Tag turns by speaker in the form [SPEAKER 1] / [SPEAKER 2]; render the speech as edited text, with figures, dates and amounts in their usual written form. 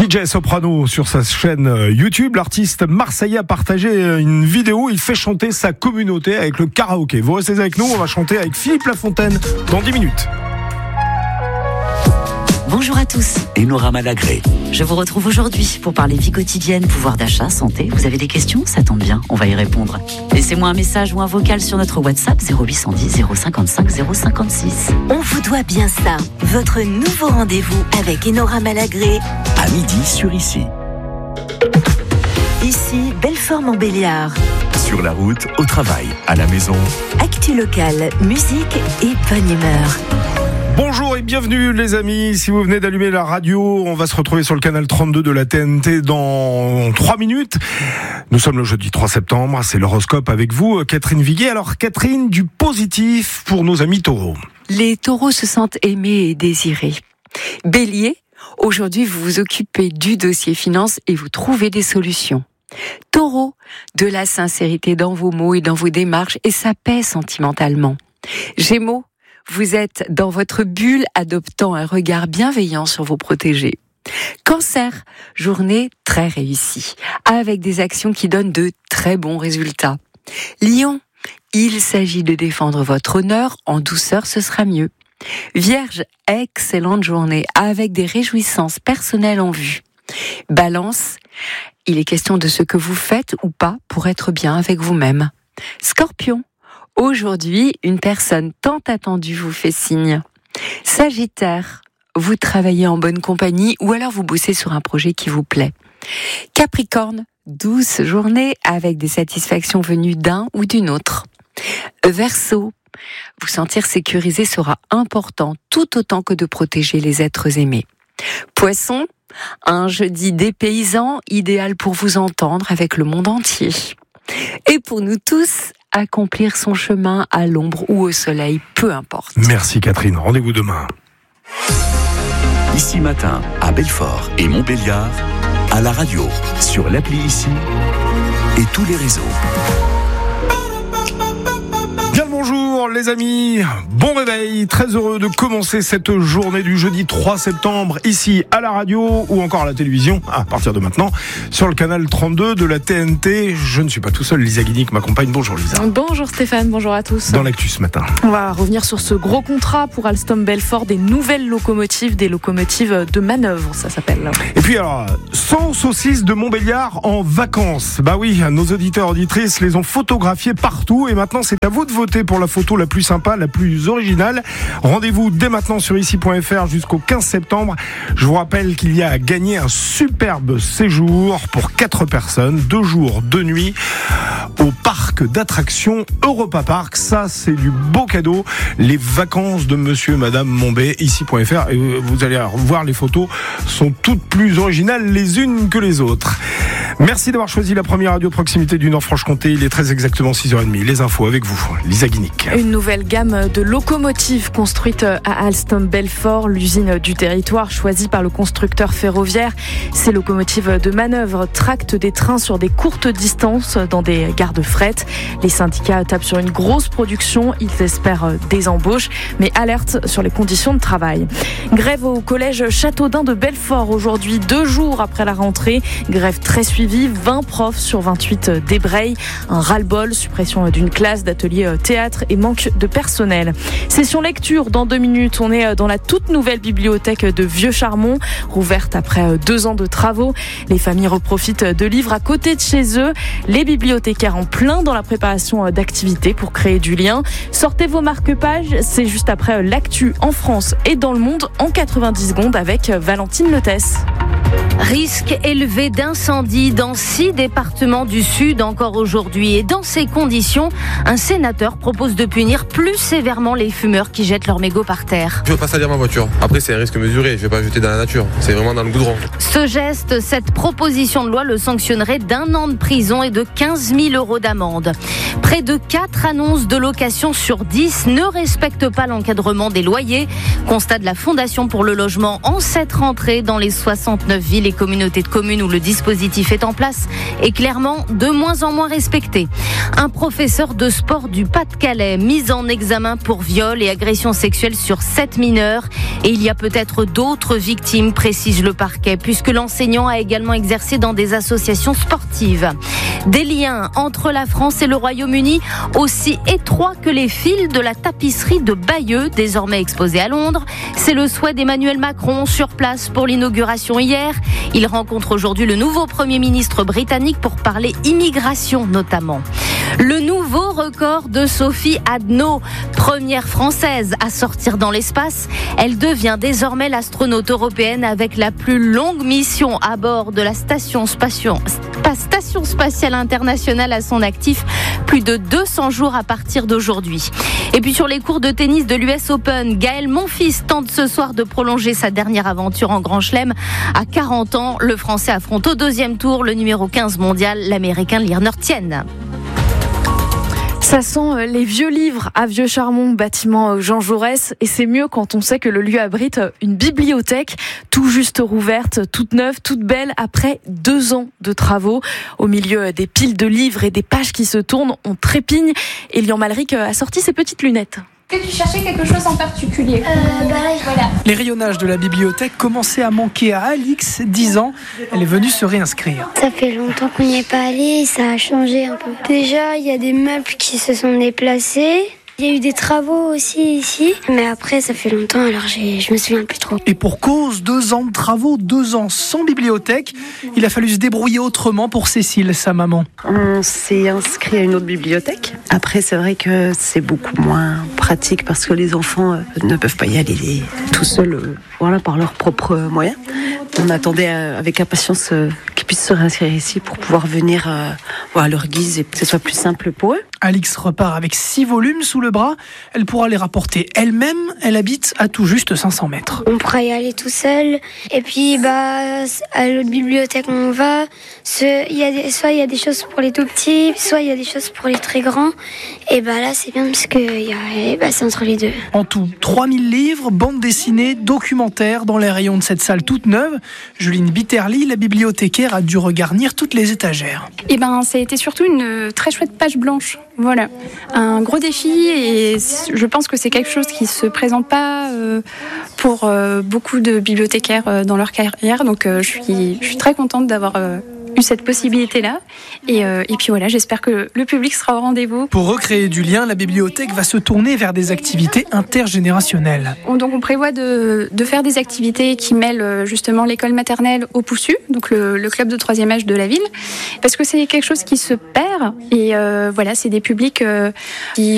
[SPEAKER 1] DJ Soprano sur sa chaîne YouTube. L'artiste marseillais a partagé une vidéo où il fait chanter sa communauté avec le karaoké. Vous restez avec nous, on va chanter avec Philippe Lafontaine dans 10 minutes.
[SPEAKER 2] Bonjour à tous.
[SPEAKER 3] Enora Malagré.
[SPEAKER 2] Je vous retrouve aujourd'hui pour parler vie quotidienne, pouvoir d'achat, santé. Vous avez des questions ? Ça tombe bien, on va y répondre. Laissez-moi un message ou un vocal sur notre WhatsApp 0810 055 056.
[SPEAKER 4] On vous doit bien ça. Votre nouveau rendez-vous avec Enora Malagré.
[SPEAKER 3] À midi sur Ici.
[SPEAKER 4] Ici, Belfort-Montbéliard.
[SPEAKER 3] Sur la route, au travail, à la maison.
[SPEAKER 4] Actu locale, musique et bonne humeur.
[SPEAKER 1] Bonjour et bienvenue les amis, si vous venez d'allumer la radio, on va se retrouver sur le canal 32 de la TNT dans 3 minutes. Nous sommes le jeudi 3 septembre, c'est l'horoscope avec vous, Catherine Viguier. Alors Catherine, du positif pour nos amis taureaux.
[SPEAKER 5] Les taureaux se sentent aimés et désirés. Bélier, aujourd'hui vous vous occupez du dossier finance et vous trouvez des solutions. Taureau, de la sincérité dans vos mots et dans vos démarches et ça paie sentimentalement. Gémeaux, vous êtes dans votre bulle, adoptant un regard bienveillant sur vos protégés. Cancer, journée très réussie, avec des actions qui donnent de très bons résultats. Lion, il s'agit de défendre votre honneur, en douceur ce sera mieux. Vierge, excellente journée, avec des réjouissances personnelles en vue. Balance, il est question de ce que vous faites ou pas pour être bien avec vous-même. Scorpion, aujourd'hui, une personne tant attendue vous fait signe. Sagittaire, vous travaillez en bonne compagnie ou alors vous bossez sur un projet qui vous plaît. Capricorne, douce journée avec des satisfactions venues d'un ou d'une autre. Verseau, vous sentir sécurisé sera important tout autant que de protéger les êtres aimés. Poisson, un jeudi dépaysant, idéal pour vous entendre avec le monde entier. Et pour nous tous, accomplir son chemin à l'ombre ou au soleil, peu importe.
[SPEAKER 1] Merci Catherine, rendez-vous demain.
[SPEAKER 3] Ici matin, à Belfort et Montbéliard, à la radio, sur l'appli Ici et tous les réseaux.
[SPEAKER 1] Bien le bonjour les amis, bon réveil, très heureux de commencer cette journée du jeudi 3 septembre ici à la radio ou encore à la télévision à partir de maintenant sur le canal 32 de la TNT. Je ne suis pas tout seul, Lisa Guinic m'accompagne. Bonjour Lisa.
[SPEAKER 6] Bonjour Stéphane, bonjour à tous.
[SPEAKER 1] Dans l'actu ce matin,
[SPEAKER 6] on va revenir sur ce gros contrat pour Alstom Belfort, des nouvelles locomotives, des locomotives de manœuvre ça s'appelle.
[SPEAKER 1] Et puis alors, 100 saucisses de Montbéliard en vacances. Bah oui, nos auditeurs auditrices les ont photographiées partout et maintenant c'est à vous de voter pour la photo la plus sympa, la plus originale. Rendez-vous dès maintenant sur ici.fr jusqu'au 15 septembre. Je vous rappelle qu'il y a à gagner un superbe séjour pour 4 personnes, 2 jours, 2 nuits au parc d'attractions Europa Park. Ça, c'est du beau cadeau. Les vacances de monsieur et madame Montbé, ici.fr. Et vous allez voir, les photos sont toutes plus originales les unes que les autres. Merci d'avoir choisi la première radio proximité du Nord-Franche-Comté. Il est très exactement 6h30. Les infos avec vous, Lisa Guinic.
[SPEAKER 6] Une nouvelle gamme de locomotives construite à Alstom Belfort, l'usine du territoire choisie par le constructeur ferroviaire. Ces locomotives de manœuvre tractent des trains sur des courtes distances dans des gares de fret. Les syndicats tapent sur une grosse production. Ils espèrent des embauches, mais alertent sur les conditions de travail. Grève au collège Châteaudun de Belfort aujourd'hui, 2 jours après la rentrée. Grève très suivie. 20 profs sur 28 débrayent. Un ras-le-bol, suppression d'une classe, d'atelier théâtre et manque de personnel. Session lecture dans 2 minutes. On est dans la toute nouvelle bibliothèque de Vieux-Charmont, rouverte après 2 ans de travaux. Les familles reprofitent de livres à côté de chez eux. Les bibliothécaires en plein dans la préparation d'activités pour créer du lien. Sortez vos marque-pages, c'est juste après l'actu en France et dans le monde en 90 secondes avec Valentine Letès.
[SPEAKER 7] Risque élevé d'incendie dans 6 départements du Sud encore aujourd'hui. Et dans ces conditions, un sénateur propose de punir plus sévèrement les fumeurs qui jettent leurs mégots par terre.
[SPEAKER 8] Je veux pas salir ma voiture. Après, c'est un risque mesuré. Je vais pas jeter dans la nature. C'est vraiment dans le goudron.
[SPEAKER 7] Ce geste, cette proposition de loi le sanctionnerait d'1 an de prison et de 15 000 € d'amende. Près de 4 annonces de location sur 10 ne respectent pas l'encadrement des loyers. Constat de la Fondation pour le logement en cette rentrée dans les 69 villes les communautés de communes où le dispositif est en place est clairement de moins en moins respecté. Un professeur de sport du Pas-de-Calais mis en examen pour viol et agression sexuelle sur 7 mineurs. Et il y a peut-être d'autres victimes, précise le parquet, puisque l'enseignant a également exercé dans des associations sportives. Des liens entre la France et le Royaume-Uni aussi étroits que les fils de la tapisserie de Bayeux, désormais exposée à Londres. C'est le souhait d'Emmanuel Macron sur place pour l'inauguration hier. Il rencontre aujourd'hui le nouveau Premier ministre britannique pour parler immigration notamment. Le nouveau record de Sophie Adno, première française à sortir dans l'espace. Elle devient désormais l'astronaute européenne avec la plus longue mission à bord de la Station spatiale internationale à son actif. Plus de 200 jours à partir d'aujourd'hui. Et puis sur les cours de tennis de l'US Open, Gaël Monfils tente ce soir de prolonger sa dernière aventure en Grand Chelem. À 40 ans, le Français affronte au deuxième tour le numéro 15 mondial, l'Américain Lierner Tien.
[SPEAKER 6] Ça sent les vieux livres à Vieux-Charmont, bâtiment Jean Jaurès, et c'est mieux quand on sait que le lieu abrite une bibliothèque tout juste rouverte, toute neuve, toute belle, après 2 ans de travaux. Au milieu des piles de livres et des pages qui se tournent, on trépigne, et Lian Malric a sorti ses petites lunettes.
[SPEAKER 9] Est-ce que tu cherchais quelque chose en particulier?
[SPEAKER 10] Voilà. Les rayonnages de la bibliothèque commençaient à manquer à Alix, 10 ans. Elle est venue se réinscrire.
[SPEAKER 11] Ça fait longtemps qu'on n'y est pas allé et ça a changé un peu. Déjà, il y a des meubles qui se sont déplacés. Il y a eu des travaux aussi ici, mais après ça fait longtemps alors je me souviens plus trop.
[SPEAKER 10] Et pour cause, 2 ans de travaux, 2 ans sans bibliothèque, il a fallu se débrouiller autrement pour Cécile, sa maman.
[SPEAKER 12] On s'est inscrit à une autre bibliothèque. Après c'est vrai que c'est beaucoup moins pratique parce que les enfants ne peuvent pas y aller tout seuls par leurs propres moyens. On attendait avec impatience qu'ils puissent se réinscrire ici pour pouvoir venir à leur guise et que ce soit plus simple pour eux.
[SPEAKER 10] Alix repart avec 6 volumes sous le bras. Elle pourra les rapporter elle-même. Elle habite à tout juste 500 mètres.
[SPEAKER 11] On pourra y aller tout seul. Et puis, à l'autre bibliothèque où on va, soit il y a des choses pour les tout petits, soit il y a des choses pour les très grands. Et là, c'est bien parce que c'est entre les deux.
[SPEAKER 10] En tout, 3000 livres, bandes dessinées, documentaires dans les rayons de cette salle toute neuve. Juline Bitterly, la bibliothécaire, a dû regarnir toutes les étagères.
[SPEAKER 9] Ça a été surtout une très chouette page blanche. Voilà, un gros défi et je pense que c'est quelque chose qui se présente pas pour beaucoup de bibliothécaires dans leur carrière. Donc je suis très contente d'avoir eu cette possibilité-là. Et puis voilà, j'espère que le public sera au rendez-vous.
[SPEAKER 10] Pour recréer du lien, la bibliothèque va se tourner vers des activités intergénérationnelles.
[SPEAKER 9] Donc on prévoit de faire des activités qui mêlent justement l'école maternelle au Poussu, donc le club de 3e âge de la ville, parce que c'est quelque chose qui se perd et c'est des publics qui